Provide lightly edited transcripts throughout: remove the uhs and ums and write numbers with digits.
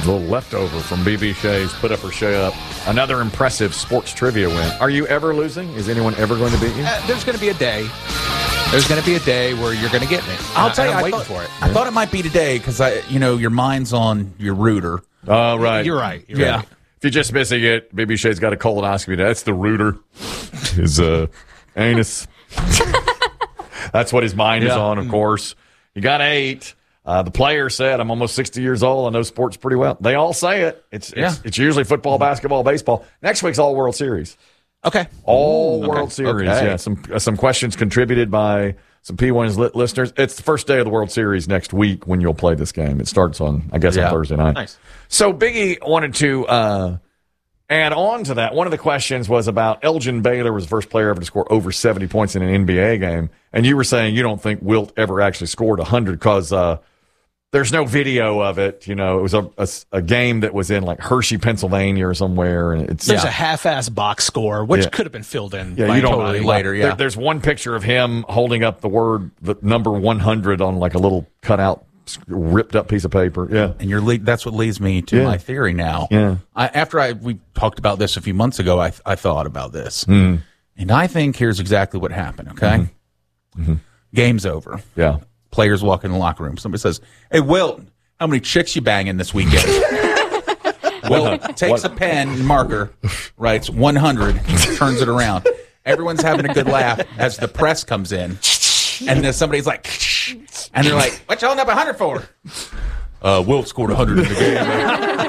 A little leftover from BB Shea's Put Up or Shut Up. Another impressive sports trivia win. Are you ever losing? Is anyone ever going to beat you? There's going to be a day. There's going to be a day where you're going to get me. I'll tell you, I'm waiting for it. I thought it might be today because your mind's on your rooter. Oh, right. You're right. Yeah. Right. If you're just missing it, BB Shea's got a colonoscopy. That's the rooter. His anus. That's what his mind is on, of course. He got 8. The player said, I'm almost 60 years old. I know sports pretty well. They all say it. It's usually football, basketball, baseball. Next week's all World Series. Okay. All World Series. Okay. Yeah. Some questions contributed by some P1's listeners. It's the first day of the World Series next week when you'll play this game. It starts on Thursday night. Nice. So Biggie wanted to add on to that. One of the questions was about Elgin Baylor was the first player ever to score over 70 points in an NBA game. And you were saying you don't think Wilt ever actually scored 100 because there's no video of it. You know, it was a game that was in like Hershey, Pennsylvania or somewhere. And there's a half-ass box score, which could have been filled in by totally later. Yeah. There's one picture of him holding up the number 100 on like a little cutout, ripped up piece of paper. Yeah. And that's what leads me to my theory now. Yeah. We talked about this a few months ago, I thought about this. Mm. And I think here's exactly what happened, okay? Mm-hmm. Game's over. Yeah. Players walk in the locker room. Somebody says, "Hey, Wilt, how many chicks you banging this weekend?" Wilt takes a pen and marker, writes 100, turns it around. Everyone's having a good laugh as the press comes in. And then somebody's like, and they're like, "What you holding up 100 for?" Wilt scored 100 in the game.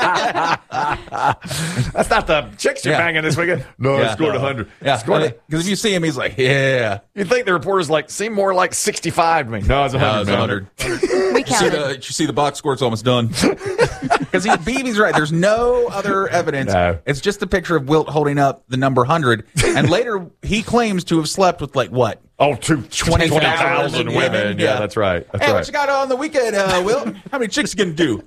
That's not the chicks you're banging this weekend. No, I scored 100. Yeah, because if you see him, he's like, yeah. You think the reporter's like, seem more like 65 to me. No, it's 100. No, it's 100. We counted. You see the box score? It's almost done. Because BB's right. There's no other evidence. No. It's just a picture of Wilt holding up the number 100. And later, he claims to have slept with like what? Oh, 20,000 women. Yeah, that's right. That's what you got on the weekend, Wilt? How many chicks you gonna do?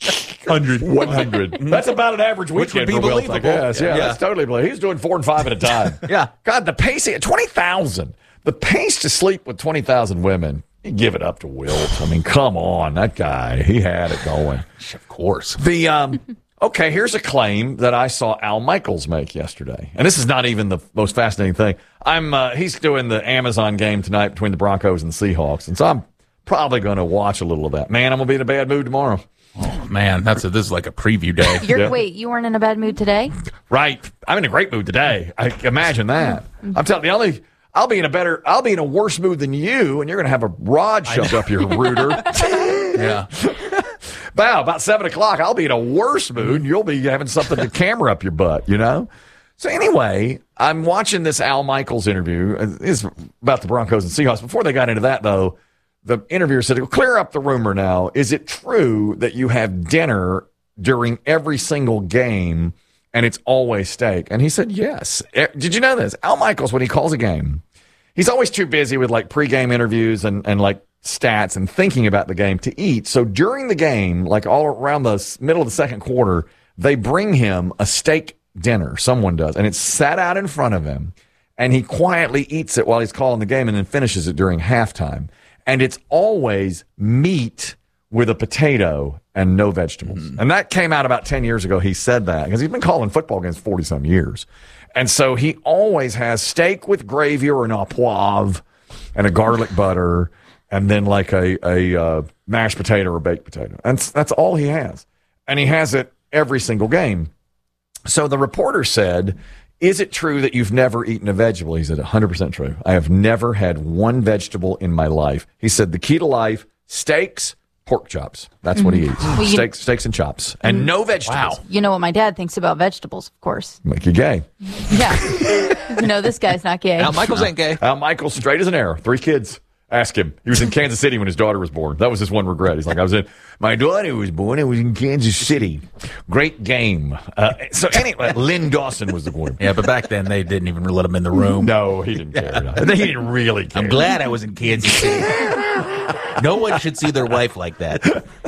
100. That's about an average Which would weekend be for Wilt, I guess. Yeah, that's totally believable. He's doing 4 and 5 at a time. Yeah. God, the pace, 20,000. The pace to sleep with 20,000 women. You give it up to Wilt. I mean, come on. That guy, he had it going. Of course. Okay, here's a claim that I saw Al Michaels make yesterday. And this is not even the most fascinating thing. He's doing the Amazon game tonight between the Broncos and the Seahawks. And so I'm probably going to watch a little of that. Man, I'm going to be in a bad mood tomorrow. Oh, man, this is like a preview day. Wait, you weren't in a bad mood today? Right. I'm in a great mood today. I imagine that. I'm telling you, I'll be in a worse mood than you, and you're going to have a rod shoved up your rooter. Yeah. About 7 o'clock, I'll be in a worse mood, and you'll be having something to camera up your butt, you know? So anyway, I'm watching this Al Michaels interview. It's about the Broncos and Seahawks. Before they got into that, though, the interviewer said, clear up the rumor now. Is it true that you have dinner during every single game, and it's always steak? And he said, yes. Did you know this? Al Michaels, when he calls a game, he's always too busy with like pregame interviews and like stats and thinking about the game to eat. So during the game, like all around the middle of the second quarter, they bring him a steak dinner. Someone does. And it's sat out in front of him. And he quietly eats it while he's calling the game and then finishes it during halftime. And it's always meat with a potato and no vegetables. And that came out about 10 years ago. He said that because he's been calling football games 40-some years. And so he always has steak with gravy or an au poivre and a garlic butter and then like a mashed potato or baked potato. And that's all he has. And he has it every single game. So the reporter said, is it true that you've never eaten a vegetable? He said, 100% true. I have never had one vegetable in my life. He said, the key to life, steaks, pork chops. That's what he eats. Well, steaks and chops. And no vegetables. Wow. You know what my dad thinks about vegetables, of course. Make you gay. Yeah. This guy's not gay. Al Michaels ain't gay. Al Michaels, straight as an arrow. 3 kids. Ask him. He was in Kansas City when his daughter was born. That was his one regret. He's like, my daughter was born. I was in Kansas City. Great game. So anyway, Lynn Dawson was the quarterback. Yeah, but back then they didn't even let him in the room. No, he didn't care. He didn't really care. I'm glad I was in Kansas City. No one should see their wife like that.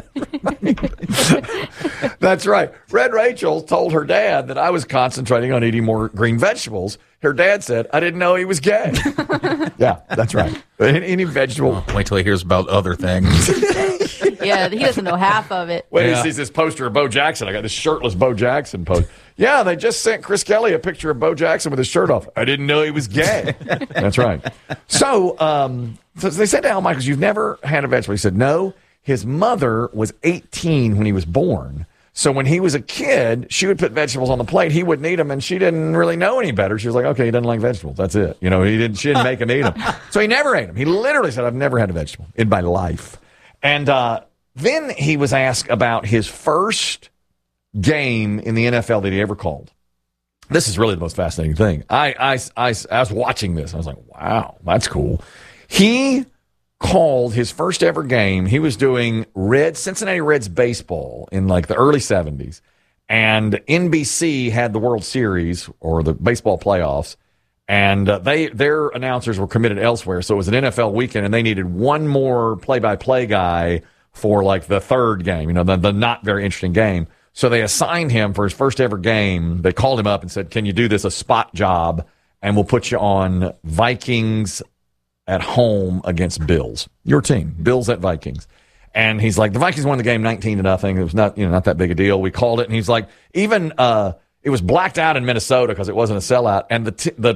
That's right. Red Rachel told her dad that I was concentrating on eating more green vegetables. Her dad said, I didn't know he was gay. Yeah, that's right. Any vegetable. Wait till he hears about other things. Yeah, he doesn't know half of it. When he sees this poster of Bo Jackson, I got this shirtless Bo Jackson post. Yeah, they just sent Chris Kelly a picture of Bo Jackson with his shirt off. I didn't know he was gay. That's right. So they said to Al Michaels, you've never had a vegetable. He said, no. His mother was 18 when he was born. So when he was a kid, she would put vegetables on the plate. He wouldn't eat them, and she didn't really know any better. She was like, okay, he doesn't like vegetables. That's it. You know, she didn't make him eat them. So he never ate them. He literally said, I've never had a vegetable in my life. And then he was asked about his first game in the NFL that he ever called. This is really the most fascinating thing. I was watching this. I was like, wow, that's cool. He called his first ever game. He was doing Cincinnati Reds baseball in like the early 70s. And NBC had the World Series or the baseball playoffs. And their announcers were committed elsewhere. So it was an NFL weekend, and they needed one more play-by-play guy for like the third game, the not very interesting game. So they assigned him for his first ever game. They called him up and said, can you do this a spot job? And we'll put you on Vikings at home against Bills. Your team, Bills at Vikings. And he's like, the Vikings won the game 19-0. It was not that big a deal. We called it. And he's like, even it was blacked out in Minnesota because it wasn't a sellout. And the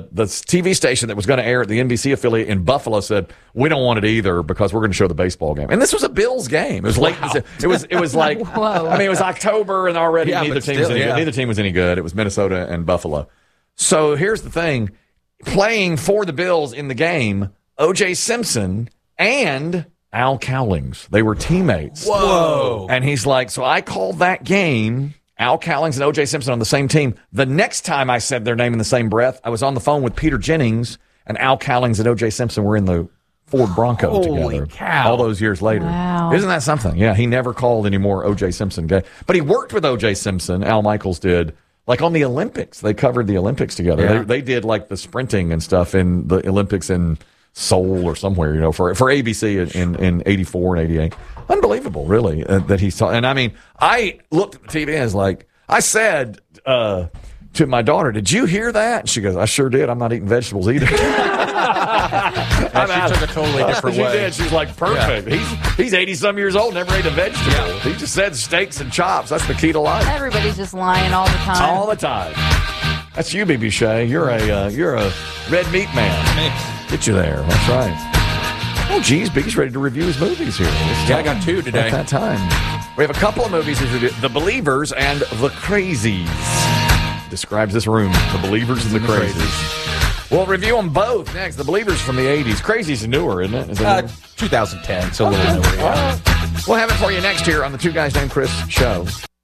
TV station that was going to air at the NBC affiliate in Buffalo said, we don't want it either because we're going to show the baseball game. And this was a Bills game. It was late. It was like, it was October, and already neither team was any good. It was Minnesota and Buffalo. So here's the thing. Playing for the Bills in the game, O.J. Simpson and Al Cowlings. They were teammates. Whoa. And he's like, so I called that game, Al Cowlings and O.J. Simpson on the same team. The next time I said their name in the same breath, I was on the phone with Peter Jennings, and Al Cowlings and O.J. Simpson were in the Ford Bronco together. Cow. All those years later. Wow. Isn't that something? Yeah, he never called any more O.J. Simpson gay. But he worked with O.J. Simpson, Al Michaels did, like on the Olympics. They covered the Olympics together. Yeah. They did like the sprinting and stuff in the Olympics in Seoul or somewhere, for ABC in 84 and 88. Unbelievable, really, that he saw. And I mean, I looked at the TV and was like, I said to my daughter, did you hear that? And she goes, I sure did. I'm not eating vegetables either. She took a totally different she way. did. She's like, perfect. Yeah. He's 80-some years old, never ate a vegetable. Yeah. He just said steaks and chops. That's the key to life. Everybody's just lying all the time. All the time. That's you, BB Shea. You're a red meat man. Get you there. That's right. Oh, geez, Biggie's ready to review his movies here. I got two today. At that time. We have a couple of movies to review. The Believers and The Crazies. Describes this room. The Believers and The Crazies. We'll review them both next. The Believers from the 80s. Crazies is newer, isn't it? Is it 2010, so a little newer. Yeah. We'll have it for you next here on the Two Guys Named Chris show.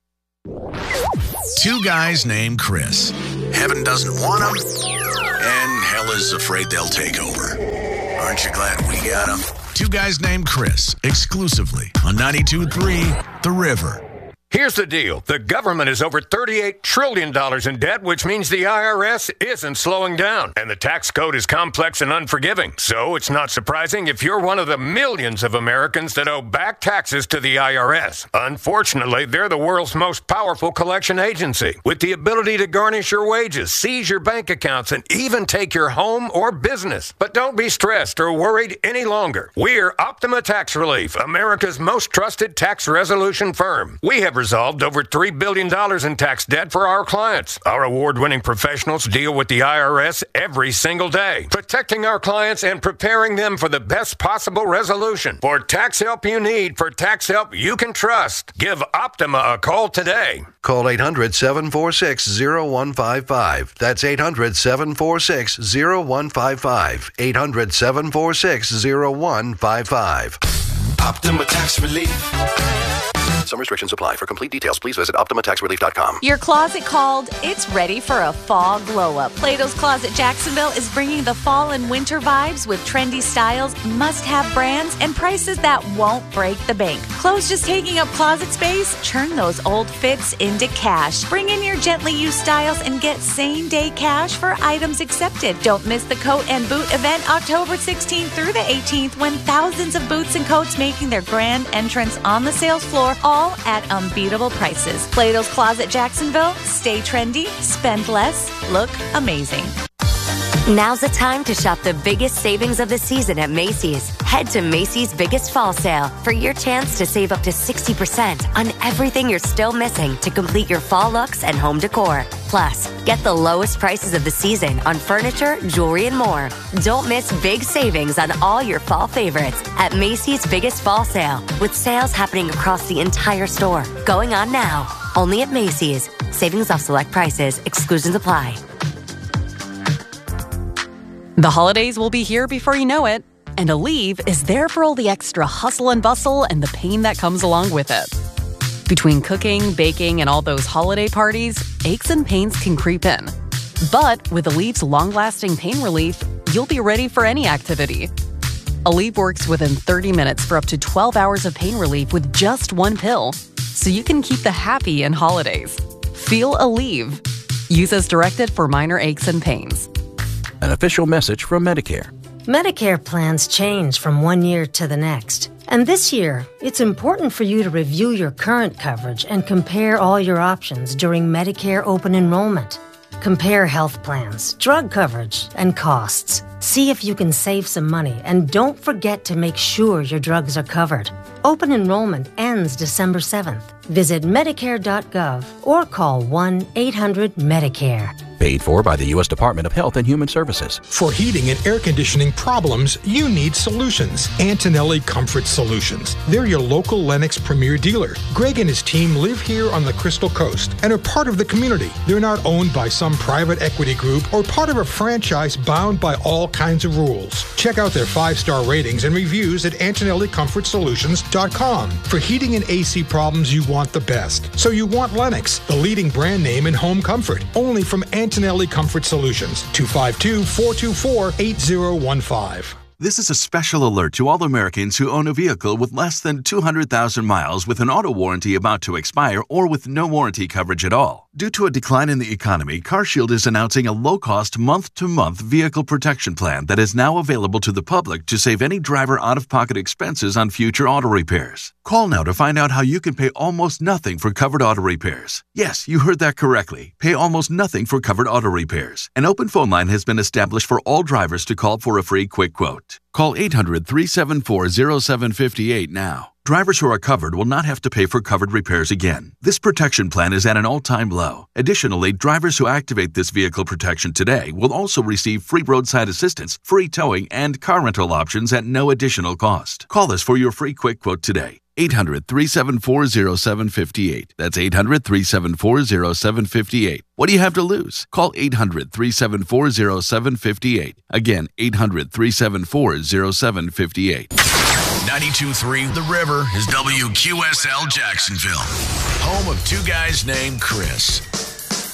Two guys named Chris. Heaven doesn't want them, and hell is afraid they'll take over. Aren't you glad we got them? Two Guys Named Chris, exclusively on 92.3 The River. Here's the deal. The government is over $38 trillion in debt, which means the IRS isn't slowing down. And the tax code is complex and unforgiving. So it's not surprising if you're one of the millions of Americans that owe back taxes to the IRS. Unfortunately, they're the world's most powerful collection agency, with the ability to garnish your wages, seize your bank accounts, and even take your home or business. But don't be stressed or worried any longer. We're Optima Tax Relief, America's most trusted tax resolution firm. We have resolved over $3 billion in tax debt for our clients. Our award-winning professionals deal with the IRS every single day, protecting our clients and preparing them for the best possible resolution. For tax help you need, for tax help you can trust, give Optima a call today. Call 800-746-0155. That's 800-746-0155. 800-746-0155. Optima Tax Relief. Some restrictions apply. For complete details, please visit OptimaTaxRelief.com. Your closet called. It's ready for a fall glow-up. Plato's Closet Jacksonville is bringing the fall and winter vibes with trendy styles, must-have brands, and prices that won't break the bank. Clothes just taking up closet space? Turn those old fits into cash. Bring in your gently used styles and get same-day cash for items accepted. Don't miss the Coat and Boot event October 16th through the 18th when thousands of boots and coats making their grand entrance on the sales floor, all all at unbeatable prices. Plato's Closet Jacksonville. Stay trendy, spend less, look amazing. Now's the time to shop the biggest savings of the season at Macy's. Head to Macy's Biggest Fall Sale for your chance to save up to 60% on everything you're still missing to complete your fall looks and home decor. Plus, get the lowest prices of the season on furniture, jewelry, and more. Don't miss big savings on all your fall favorites at Macy's Biggest Fall Sale, with sales happening across the entire store. Going on now. Only at Macy's. Savings off select prices. Exclusions apply. The holidays will be here before you know it, and Aleve is there for all the extra hustle and bustle and the pain that comes along with it. Between cooking, baking, and all those holiday parties, aches and pains can creep in. But with Aleve's long-lasting pain relief, you'll be ready for any activity. Aleve works within 30 minutes for up to 12 hours of pain relief with just one pill, so you can keep the happy in holidays. Feel Aleve. Use as directed for minor aches and pains. An official message from Medicare. Medicare plans change from one year to the next. And this year, it's important for you to review your current coverage and compare all your options during Medicare open enrollment. Compare health plans, drug coverage, and costs. See if you can save some money, and don't forget to make sure your drugs are covered. Open enrollment ends December 7th. Visit Medicare.gov or call 1-800-MEDICARE. Paid for by the U.S. Department of Health and Human Services. For heating and air conditioning problems, you need solutions. Antonelli Comfort Solutions. They're your local Lennox Premier dealer. Greg and his team live here on the Crystal Coast and are part of the community. They're not owned by some private equity group or part of a franchise bound by all kinds of rules. Check out their 5-star ratings and reviews at AntonelliComfortSolutions.com. For heating and AC problems, you want the best. So you want Lennox, the leading brand name in home comfort. Only from Antonelli Comfort Solutions, 252-424-8015. This is a special alert to all Americans who own a vehicle with less than 200,000 miles with an auto warranty about to expire or with no warranty coverage at all. Due to a decline in the economy, CarShield is announcing a low-cost month-to-month vehicle protection plan that is now available to the public to save any driver out-of-pocket expenses on future auto repairs. Call now to find out how you can pay almost nothing for covered auto repairs. Yes, you heard that correctly. Pay almost nothing for covered auto repairs. An open phone line has been established for all drivers to call for a free quick quote. Call 800-374-0758 now. Drivers who are covered will not have to pay for covered repairs again. This protection plan is at an all-time low. Additionally, drivers who activate this vehicle protection today will also receive free roadside assistance, free towing, and car rental options at no additional cost. Call us for your free quick quote today. 800-374-0758. That's 800-374-0758. What do you have to lose? Call 800-374-0758. Again, 800-374-0758. 92.3 The River is WQSL Jacksonville, home of two guys named Chris.